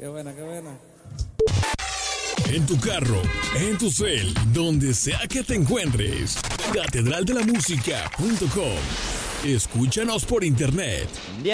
Qué buena, qué buena. En tu carro, en tu cel, donde sea que te encuentres. catedraldelamusica.com. Escúchanos por internet.